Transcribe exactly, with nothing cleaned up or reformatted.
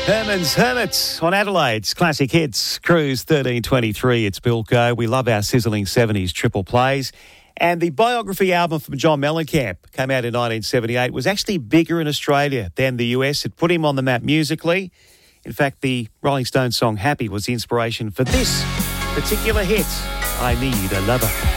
Herman's Hermits on Adelaide's Classic Hits. Cruise thirteen twenty-three. It's Bill Go. We love our sizzling seventies triple plays. And the biography album from John Mellencamp came out in nineteen seventy-eight. Was actually bigger in Australia than the U S. It put him on the map musically. In fact, the Rolling Stones song Happy was the inspiration for this particular hit, I Need a Lover.